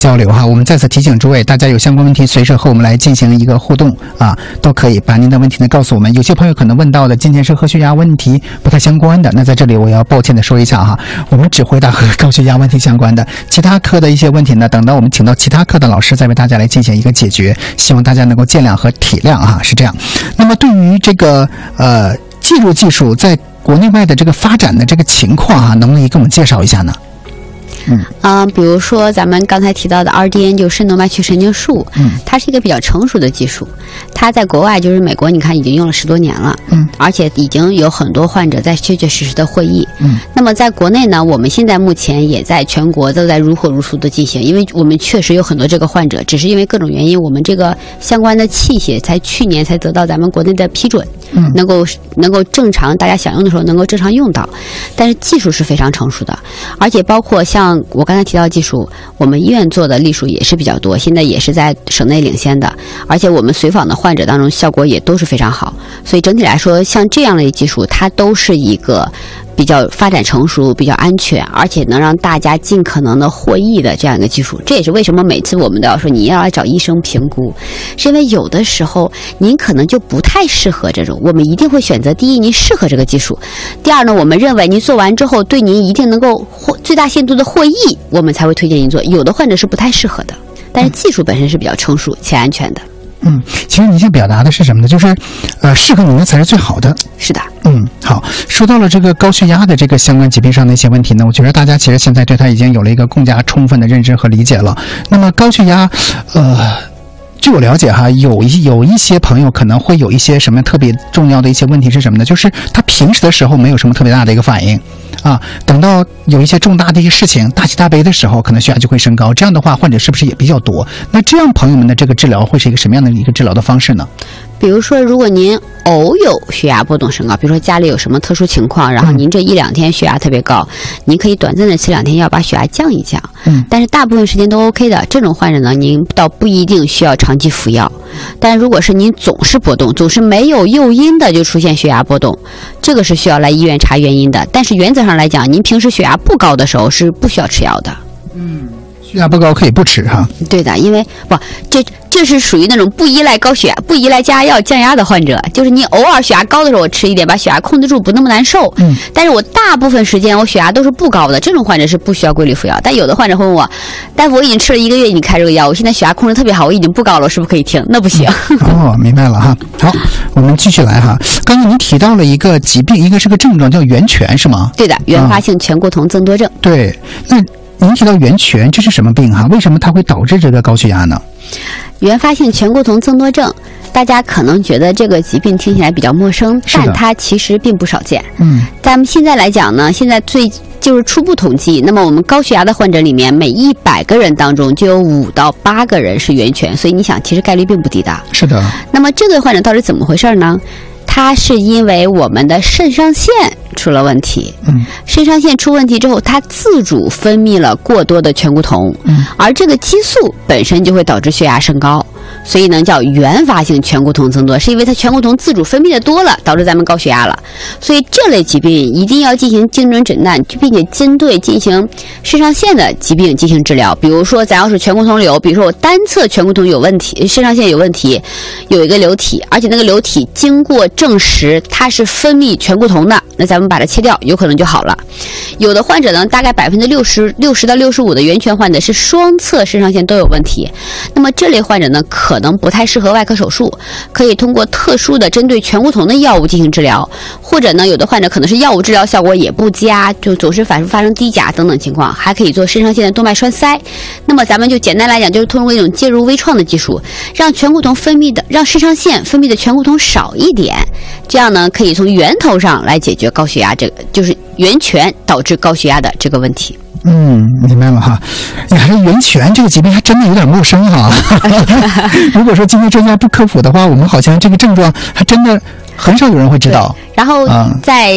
交流哈，我们再次提醒诸位，大家有相关问题随时和我们来进行一个互动啊，都可以把您的问题呢告诉我们。有些朋友可能问到的今天是和血压问题不太相关的，那在这里我要抱歉的说一下哈，我们只回答和高血压问题相关的，其他科的一些问题呢，等到我们请到其他科的老师再为大家来进行一个解决，希望大家能够见谅和体谅哈，是这样。那么对于这个记录技术在国内外的这个发展的这个情况哈，能不能给我们介绍一下呢？ 比如说咱们刚才提到的 RDN 就肾动脉曲神经术，它是一个比较成熟的技术，它在国外就是美国，你看已经用了10多年了，而且已经有很多患者在确确实实的获益。那么在国内呢，我们现在目前也在全国都在如火如荼的进行，因为我们确实有很多这个患者，只是因为各种原因，我们这个相关的器械才去年才得到咱们国内的批准，能够正常大家想用的时候能够正常用到，但是技术是非常成熟的，而且包括像我刚才提到的技术，我们医院做的例数也是比较多，现在也是在省内领先的，而且我们随访的患者当中效果也都是非常好，所以整体来说，像这样的技术，它都是一个比较发展成熟、比较安全，而且能让大家尽可能的获益的这样一个技术。这也是为什么每次我们都要说你要来找医生评估，是因为有的时候您可能就不太适合这种，我们一定会选择第一您适合这个技术，第二呢，我们认为您做完之后对您一定能够最大限度的获益，我们才会推荐您做。有的患者是不太适合的，但是技术本身是比较成熟且安全的。 其实您想表达的是什么呢？就是适合您的才是最好的。 是的。 好，说到了这个高血压的这个相关疾病上的一些问题呢，我觉得大家其实现在对它已经有了一个更加充分的认知和理解了。那么高血压据我了解哈，有一些朋友可能会有一些什么特别重要的一些问题是什么呢？就是他平时的时候没有什么特别大的一个反应啊，等到有一些重大的一些事情大喜大悲的时候，可能血压就会升高。这样的话，患者是不是也比较多？那这样朋友们的这个治疗会是一个什么样的一个治疗的方式呢？ 比如说，如果您偶有血压波动升高，比如说家里有什么特殊情况，然后您这1-2天血压特别高，您可以短暂的吃2天药把血压降一降。但是大部分时间都 OK 的，这种患者呢，您倒不一定需要长期服药。但如果是您总是波动，总是没有诱因的就出现血压波动，这个是需要来医院查原因的。但是原则上来讲，您平时血压不高的时候是不需要吃药的。 血压不高可以不吃哈。 对的，因为这是属于那种不依赖高血压、不依赖降压药降压的患者，就是你偶尔血压高的时候我吃一点，把血压控制住，不那么难受。但是我大部分时间我血压都是不高的，这种患者是不需要规律服药。但有的患者会问我，大夫，我已经吃了1个月你开这个药，我现在血压控制特别好，我已经不高了，我是不是可以停？那不行。 明白了哈。好，我们继续来哈。刚刚您提到了一个疾病，一个是个症状叫源醛是吗？ 对的，原发性醛固酮增多症。 对，那您提到源醛，这是什么病哈？为什么它会导致这个高血压呢？ 原发性醛固酮增多症，大家可能觉得这个疾病听起来比较陌生，但它其实并不少见。咱们现在来讲呢，现在就是初步统计，那么我们高血压的患者里面，每100个人当中就有5到8个人是源醛，所以你想，其实概率并不低的。 是的。 那么这个患者到底怎么回事呢？它是因为我们的肾上腺出了问题。肾上腺出问题之后，它自主分泌了过多的醛固酮，而这个激素本身就会导致血压升高，所以呢叫原发性醛固酮增多，是因为它醛固酮自主分泌的多了，导致咱们高血压了。所以这类疾病一定要进行精准诊断，并且针对进行肾上腺的疾病进行治疗。比如说咱要是醛固酮瘤，比如说我单侧醛固酮有问题，肾上腺有问题，有一个瘤体，而且那个瘤体经过证实它是分泌醛固酮的，那咱们把它切掉，有可能就好了。有的患者呢，大概60%到65%的源醛患者是双侧肾上腺都有问题，那么这类患者呢，可能不太适合外科手术，可以通过特殊的针对醛固酮的药物进行治疗，或者呢，有的患者可能是药物治疗效果也不佳，就总是反复发生低钾等等情况，还可以做肾上腺的动脉栓塞。那么咱们就简单来讲，就是通过一种介入微创的技术，让肾上腺分泌的醛固酮少一点，这样呢，可以从源头上来解决高血压，这个就是源醛导致高血压的这个问题。 明白了哈。这源醛这个疾病还真的有点陌生哈。如果说今天专家不科普的话，我们好像这个症状还真的很少有人会知道。 然后在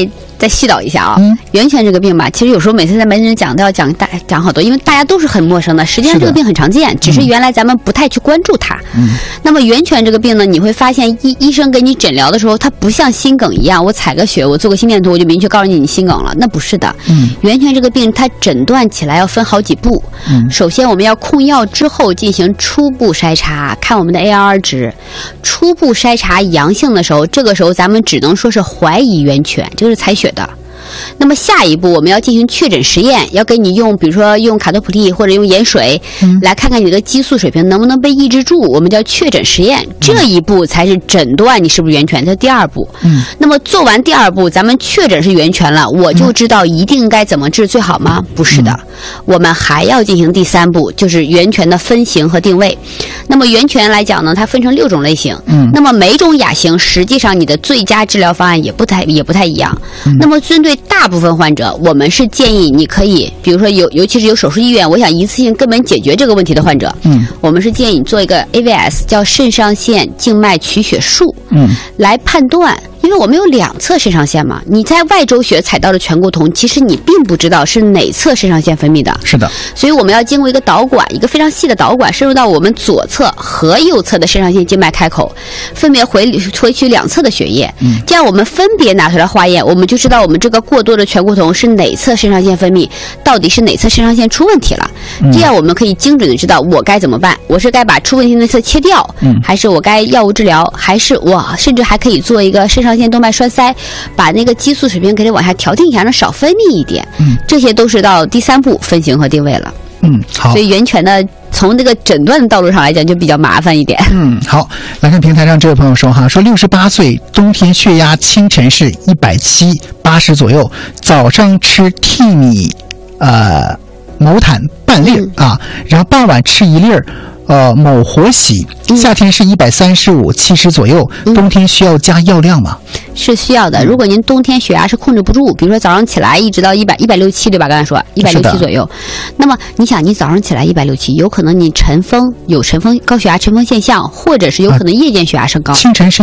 再絮叨一下啊，源泉这个病吧，其实有时候每次在门诊讲都要讲好多，因为大家都是很陌生的。实际上这个病很常见，只是原来咱们不太去关注它。那么源泉这个病呢，你会发现医生给你诊疗的时候，它不像心梗一样，我采个血，我做个心电图，我就明确告诉你心梗了，那不是的。源泉这个病它诊断起来要分好几步。首先我们要控药之后进行初步筛查，看我们的 ARR 值。初步筛查阳性的时候，这个时候咱们只能说是怀疑源泉，这个是采血的。那么下一步我们要进行确诊实验，要给你用比如说用卡多普利或者用盐水来看看你的激素水平能不能被抑制住，我们叫确诊实验。这一步才是诊断你是不是源泉，这是第二步。那么做完第二步，咱们确诊是源泉了，我就知道一定该怎么治最好吗？不是的，我们还要进行第三步，就是源泉的分型和定位。那么源泉来讲呢，它分成6种类型。那么每种亚型实际上你的最佳治疗方案也不太一样。那么针对大部分患者，我们是建议你可以，比如说尤其是有手术意愿，我想一次性根本解决这个问题的患者，我们是建议你做一个 AVS， 叫肾上腺静脉取血术，来判断。因为我们有2侧肾上腺嘛，你在外周血采到的醛固酮，其实你并不知道是哪侧肾上腺分泌的。是的，所以我们要经过一个导管，一个非常细的导管，深入到我们左侧和右侧的肾上腺静脉开口，分别回取2侧的血液。这样我们分别拿出来化验，我们就知道我们这个过多的醛固酮是哪侧肾上腺分泌，到底是哪侧肾上腺出问题了。这样我们可以精准的知道我该怎么办，我是该把出问题那侧切掉，还是我该药物治疗，还是我甚至还可以做一个肾上腺动脉栓塞，把那个激素水平给它往下调定一下，让少分泌一点。这些都是到第3步分型和定位了。好。所以源泉呢，从这个诊断的道路上来讲就比较麻烦一点。好，来看平台上这位朋友说说68岁，冬天血压清晨是170、80左右，早上吃薏米某坦半粒啊，然后傍晚吃1粒某活喜，夏天是135、70左右，冬天需要加药量吗？是需要的。如果您冬天血压是控制不住，比如说早上起来一直到167，对吧？刚才说167左右，那么你想，你早上起来167，有可能你有晨风高血压晨风现象，或者是有可能夜间血压升高。清晨是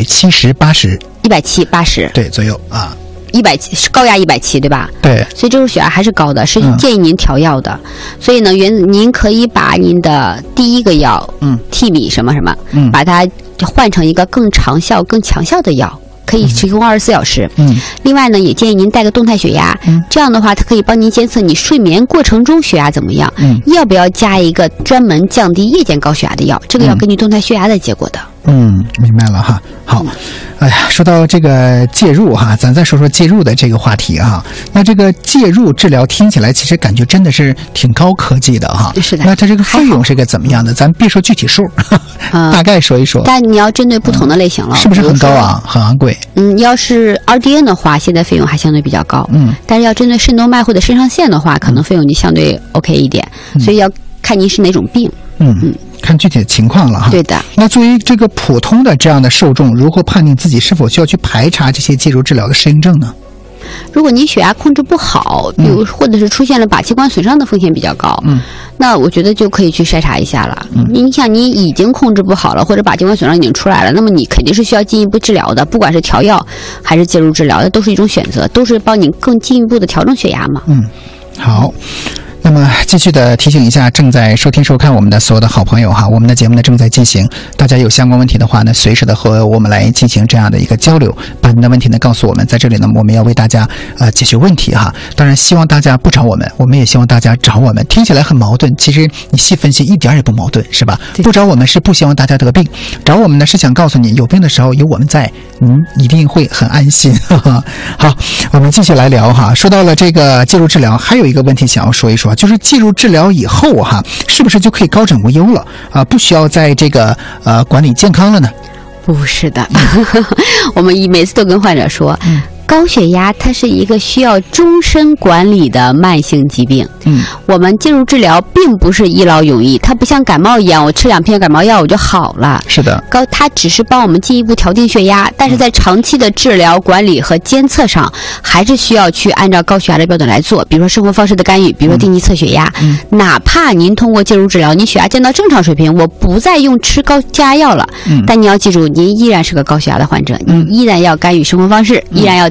170、80，170、80对左右啊。170高压170，对吧？对，所以这种血压还是高的，是建议您调药的。所以呢，您可以把您的第一个药，替米什么什么，把它换成一个更长效、更强效的药。可以提供24小时。另外呢，也建议您带个动态血压，这样的话它可以帮您监测你睡眠过程中血压怎么样，要不要加一个专门降低夜间高血压的药，这个要根据动态血压的结果的。明白了哈。好，哎呀，说到这个介入哈，咱再说说介入的这个话题哈。那这个介入治疗听起来其实感觉真的是挺高科技的哈。是的。那它这个费用是个怎么样的？咱别说具体数，大概说一说。但你要针对不同的类型了，是不是很高啊？很昂贵。要是 RDN 的话，现在费用还相对比较高。但是要针对肾动脉或者肾上腺的话，可能费用就相对 OK 一点。所以要看您是哪种病。看具体的情况了哈。对的。那作为这个普通的这样的受众，如何判定自己是否需要去排查这些介入治疗的适应症呢？如果您血压控制不好，比如或者是出现了靶器官损伤的风险比较高，那我觉得就可以去筛查一下了。你想，你已经控制不好了，或者靶器官损伤已经出来了，那么你肯定是需要进一步治疗的，不管是调药还是介入治疗，那都是一种选择，都是帮你更进一步的调整血压嘛。好。那么继续的提醒一下正在收听收看我们的所有的好朋友哈，我们的节目呢正在进行，大家有相关问题的话呢，随时的和我们来进行这样的一个交流，把您的问题呢告诉我们，在这里呢我们要为大家解决问题哈。当然希望大家不找我们，我们也希望大家找我们，听起来很矛盾，其实你细分析一点也不矛盾，是吧？不找我们是不希望大家得病，找我们呢是想告诉你，有病的时候有我们在，一定会很安心。好，我们继续来聊哈。说到了这个介入治疗，还有一个问题想要说一说，就是介入治疗以后哈，是不是就可以高枕无忧了啊？不需要在这个管理健康了呢？不是的，我们每次都跟患者说，高血压它是一个需要终身管理的慢性疾病。我们介入治疗并不是一劳永逸，它不像感冒一样，我吃2片感冒药我就好了。是的，它只是帮我们进一步调定血压，但是在长期的治疗管理和监测上，还是需要去按照高血压的标准来做，比如说生活方式的干预，比如说定期测血压。哪怕您通过介入治疗，你血压降到正常水平，我不再用吃高加压药了，但你要记住，您依然是个高血压的患者，你依然要干预生活方式，依然要定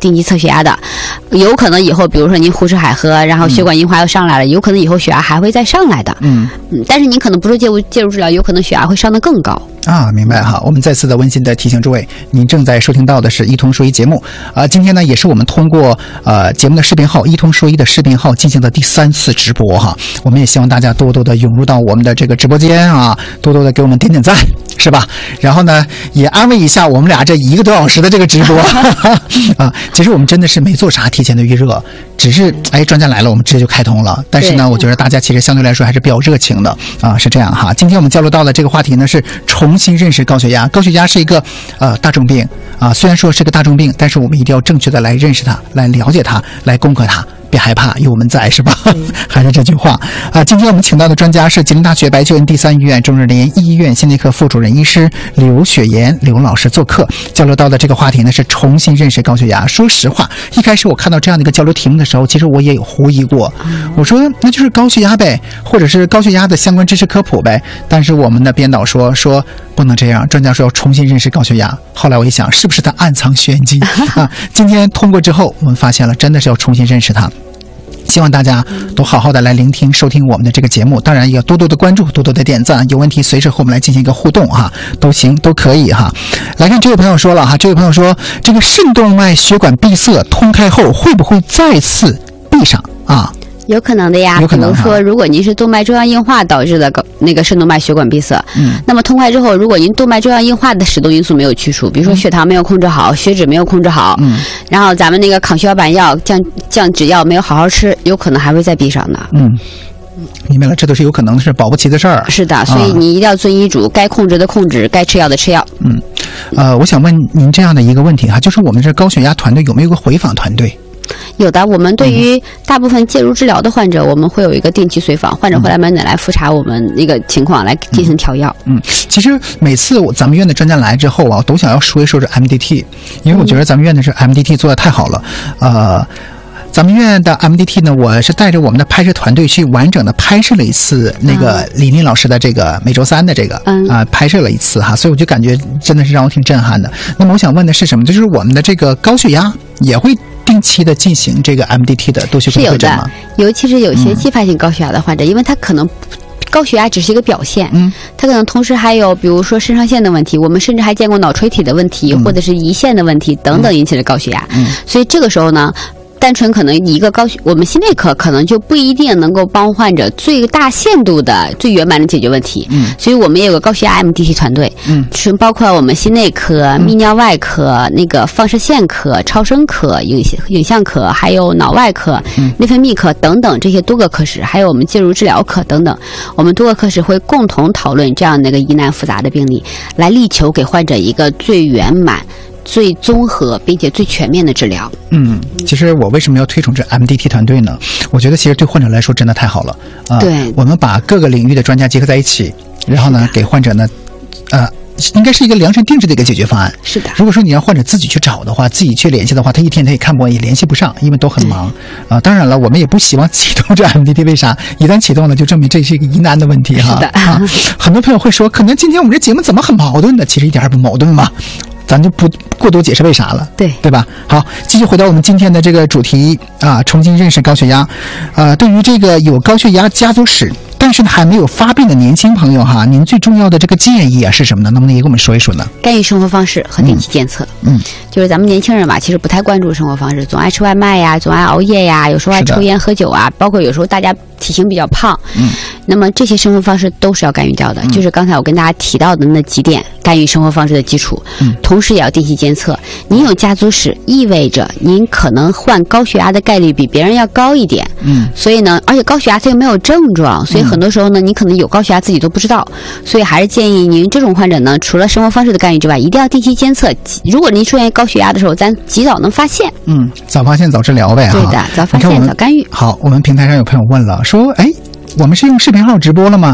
定期测血压的，有可能以后比如说您胡吃海喝，然后血管硬化又上来了，有可能以后血压还会再上来的。但是您可能不是介入治疗，有可能血压会上得更高。 明白哈。我们再次的温馨的提醒诸位，您正在收听到的是一通说医节目今天呢也是我们通过节目的视频号一通说医的视频号进行的第3次直播哈。我们也希望大家多多的涌入到我们的这个直播间多多的给我们点点赞，是吧？然后呢也安慰一下我们俩这1个多小时的这个直播其实我们真的是没做啥提前的预热，只是专家来了我们直接就开通了。但是呢我觉得大家其实相对来说还是比较热情的是这样哈。今天我们交流到的这个话题呢是重新认识高血压。高血压是一个大众病虽然说是个大众病，但是我们一定要正确的来认识它，来了解它，来攻克它。别害怕，有我们在，是吧？还是这句话今天我们请到的专家是吉林大学白求恩第3医院中日联医院心内科副主任医师刘雪岩刘老师做客，交流到的这个话题呢是重新认识高血压。说实话，一开始我看到这样的一个交流题目的时候，其实我也有狐疑过，我说那就是高血压呗，或者是高血压的相关知识科普呗。但是我们的编导说不能这样，专家说要重新认识高血压。后来我一想，是不是他暗藏玄机今天通过之后，我们发现了真的是要重新认识它。希望大家都好好的来聆听收听我们的这个节目，当然也要多多的关注，多多的点赞，有问题随时和我们来进行一个互动都行，都可以来看这位朋友说了这位朋友说，这个肾动脉血管闭塞通开后会不会再次闭上有可能的呀，比如说，如果您是动脉粥样硬化导致的那个肾动脉血管闭塞，那么通开之后，如果您动脉粥样硬化的始动因素没有去除，比如说血糖没有控制好，血脂没有控制好，然后咱们那个抗血小板药、降脂药没有好好吃，有可能还会再闭上的。 明白了，这都是有可能是保不齐的事儿。 是的，所以你一定要遵医嘱，该控制的控制，该吃药的吃药。 我想问您这样的一个问题就是我们这高血压团队有没有个回访团队？ 有的，我们对于大部分介入治疗的患者，我们会有一一个定期随访，患者会来门诊来复查我们那个情况，来进行调药。 其实每次咱们院的专家来之后我都想要说一说这 MDT， 因为我觉得咱们院的是 MDT 做的太好了。咱们院的 MDT 呢，我是带着我们的拍摄团队去完整的拍摄了一次那个李林老师的这个每周3的这个拍摄了一次所以我就感觉真的是让我挺震撼的。那么我想问的是什么？就是我们的这个高血压也会定期的进行这个 MDT 的多血管会诊吗？ 尤其是有些继发性高血压的患者，因为他可能高血压只是一个表现，他可能同时还有比如说肾上腺的问题，我们甚至还见过脑垂体的问题，或者是胰腺的问题等等引起的高血压。所以这个时候呢，单纯可能一个我们心内科可能就不一定能够帮患者最大限度的最圆满的解决问题。所以我们也有个高血压 MDT 团队，是包括我们心内科、泌尿外科、那个放射线科、超声科、影像科，还有脑外科、内分泌科等等这些多个科室，还有我们介入治疗科等等，我们多个科室会共同讨论这样的一个疑难复杂的病例，来力求给患者一个最圆满、最综合并且最全面的治疗。 其实我为什么要推崇这 MDT 团队呢？我觉得其实对患者来说真的太好了对， 我们把各个领域的专家结合在一起，然后呢给患者呢应该是一个量身定制的一个解决方案。 是的， 如果说你让患者自己去找的话，自己去联系的话，他一天他也看不完，也联系不上，因为都很忙当然了，我们也不希望启动这 MDT， 为啥？一旦启动了，就证明这是一个疑难的问题是的很多朋友会说，可能今天我们这节目怎么很矛盾的？其实一点也不矛盾嘛。咱就不过多解释为啥了，对吧？好，继续回到我们今天的这个主题重新认识高血压。对于这个有高血压家族史但是呢还没有发病的年轻朋友您最重要的这个建议是什么呢？能不能也给我们说一说呢？ 干预生活方式和定期监测。就是咱们年轻人嘛，其实不太关注生活方式，总爱吃外卖呀，总爱熬夜呀，有时候爱抽烟喝酒包括有时候大家体型比较胖。那么这些生活方式都是要干预掉的，就是刚才我跟大家提到的那几点干预生活方式的基础。同时也要定期监测。您有家族史，意味着您可能患高血压的概率比别人要高一点。所以呢，而且高血压它又没有症状，所以很多时候呢，你可能有高血压自己都不知道。所以还是建议您这种患者呢，除了生活方式的干预之外，一定要定期监测。如果您出现高血压的时候，咱及早能发现。 早发现早治疗呗。 对的，早发现早干预。 好，我们平台上有朋友问了，说我们是用视频号直播了吗？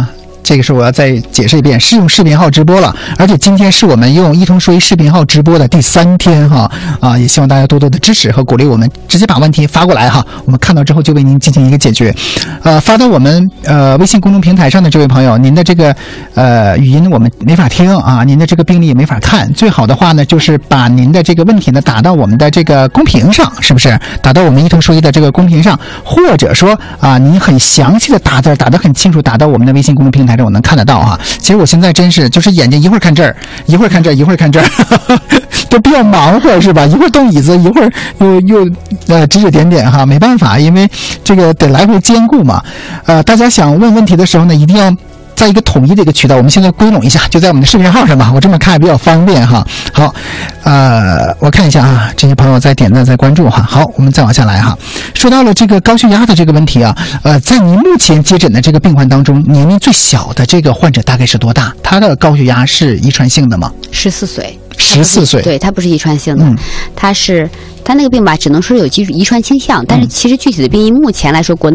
这个是我要再解释一遍，是用视频号直播了，而且今天是我们用一通说一视频号直播的第3天哈啊，也希望大家多多的支持和鼓励我们，直接把问题发过来哈，我们看到之后就为您进行一个解决。发到我们微信公众平台上的这位朋友，您的这个语音我们没法听啊，您的这个病例也没法看，最好的话呢就是把您的这个问题呢打到我们的这个公屏上，是不是？打到我们一通说一的这个公屏上，或者说啊，您很详细的打字打得很清楚，打到我们的微信公众平台上，我能看得到哈。其实我现在真是就是眼睛一会儿看这儿，一会儿看这儿，一会儿看这儿，都比较忙活是吧？一会儿动椅子，一会儿又指指点点哈，没办法，因为这个得来回兼顾嘛。大家想问问题的时候呢，一定要在一个统一的一个渠道，我们现在归拢一下，就在我们的视频号上吧，我这么看也比较方便哈。好，我看一下啊，这些朋友在点赞在关注哈。好，我们再往下来哈。说到了这个高血压的这个问题啊，在您目前接诊的这个病患当中，年龄最小的这个患者大概是多大？他的高血压是遗传性的吗 ？14岁。 14岁， 对，它不是遗传性的，它那个病吧，只能说有遗传倾向，但是其实具体的病因目前来说，国内